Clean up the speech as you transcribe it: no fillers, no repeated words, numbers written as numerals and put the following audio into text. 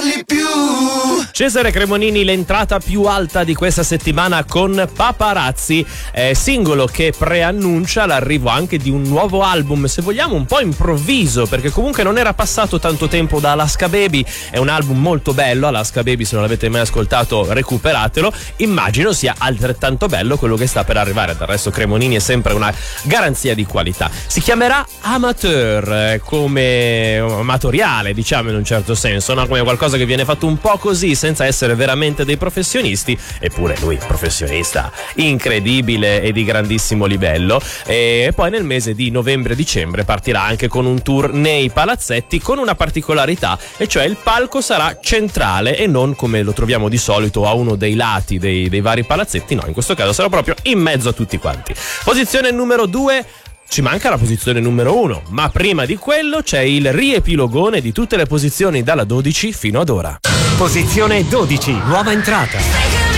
valli più. Cesare Cremonini, l'entrata più alta di questa settimana con Paparazzi, singolo che preannuncia l'arrivo anche di un nuovo album, se vogliamo un po' improvviso, perché comunque non era passato tanto tempo da Alaska Baby. È un album molto bello, Alaska Baby, se non l'avete mai ascoltato recuperatelo. Immagino sia altrettanto bello quello che sta per arrivare, del resto Cremonini è sempre una garanzia di qualità. Si chiamerà Amateur, come amatoriale, diciamo, in un certo senso, no? Come qualcosa che viene fatto un po' così, senza essere veramente dei professionisti. Eppure lui, professionista incredibile e di grandissimo livello. E poi nel mese di novembre-dicembre partirà anche con un tour nei palazzetti, con una particolarità, e cioè il palco sarà centrale e non come lo troviamo di solito a uno dei lati dei vari palazzetti. No, in questo caso sarà proprio in mezzo a tutti quanti. Posizione numero 2. Ci manca la posizione numero 1, ma prima di quello c'è il riepilogone di tutte le posizioni dalla 12 fino ad ora. Posizione 12, nuova entrata.